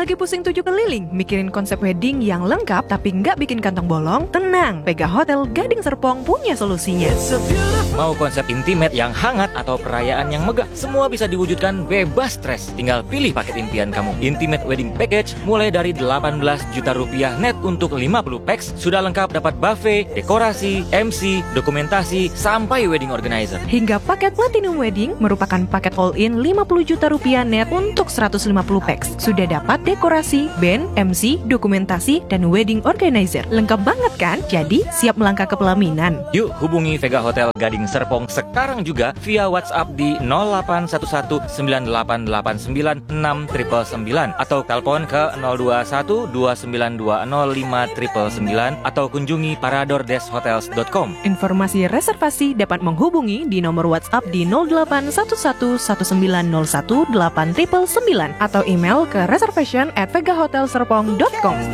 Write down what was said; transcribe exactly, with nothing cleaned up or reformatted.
Lagi pusing tujuh keliling, mikirin konsep wedding yang lengkap tapi nggak bikin kantong bolong? Tenang, Vega Hotel Gading Serpong punya solusinya. Mau konsep intimate yang hangat atau perayaan yang megah, semua bisa diwujudkan bebas stres. Tinggal pilih paket impian kamu. Intimate Wedding Package mulai dari delapan belas juta rupiah net untuk lima puluh packs. Sudah lengkap dapat buffet, dekorasi, M C, dokumentasi, sampai wedding organizer. Hingga paket Platinum Wedding merupakan paket all-in lima puluh juta rupiah net untuk seratus lima puluh packs. Sudah dapat dekorasi, band, M C, dokumentasi, dan wedding organizer. Lengkap banget kan? Jadi siap melangkah ke pelaminan. Yuk hubungi Vega Hotel Gading Serpong sekarang juga via WhatsApp di nol delapan satu satu sembilan delapan delapan sembilan enam sembilan sembilan atau telepon ke nol dua satu dua sembilan dua nol lima sembilan sembilan atau kunjungi parador des hotels dot com. Informasi reservasi dapat menghubungi di nomor WhatsApp di nol delapan satu satu satu sembilan nol satu delapan sembilan sembilan atau email ke reservation at vegahotelserpong dot com.